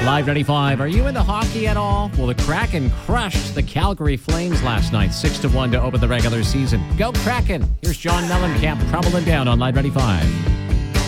Live 95. Are you into hockey at all? Well, the Kraken crushed the Calgary Flames last night, 6-1 to open the regular season. Go Kraken! Here's John Mellencamp troubling down on Live 95.